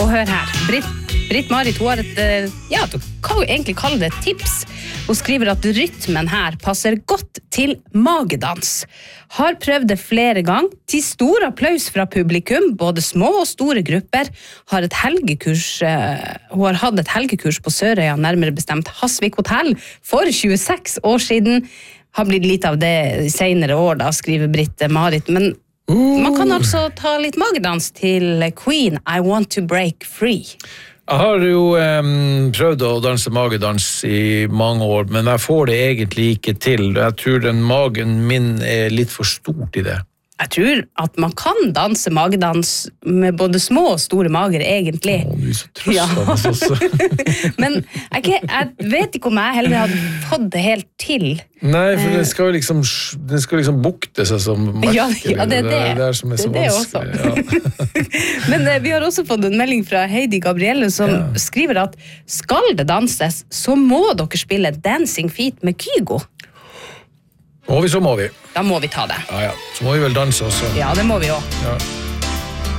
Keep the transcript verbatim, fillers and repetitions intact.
og hør her. Britt, Britt-Marit, hun har et, ja, du kan jo egentlig kalle det et tips. Hun skriver at rytmen her passer godt til magedans. Har prøvd det flere ganger, til stor applaus fra publikum, både små og store grupper. Har et helgekurs, hun har hatt et helgekurs på Sørøya, nærmere bestemt Hasvik Hotel, for tjueseks år siden. Har blitt litt av det senere år, da, skriver Britt-Marit, men Uh. man kan altså ta litt magedans til Queen, I Want to Break Free. Jeg har jo um, prøvd å danse magedans i mange år, men jeg får det egentlig ikke til. Jeg tror den magen min er litt for stort i det. Jeg tror at man kan danse magedans med både små og store mager, egentlig. Å, du er så trøstende også. Men jeg, jeg vet ikke om jeg heller hadde fått det helt til. Nei, for det skal liksom, det skal liksom bukte seg som merkelig. Ja, ja, det er det. Det er det som er så det er vanskelig. Ja. Men eh, vi har også fått en melding fra Heidi Gabrielle som ja. skriver at skal det danses, så må dere spille Dancing Feet med Kygo. Må vi, så må vi. Da må vi ta det. Ja, ja. Så må vi vel danse også. Ja, det må vi også. Ja.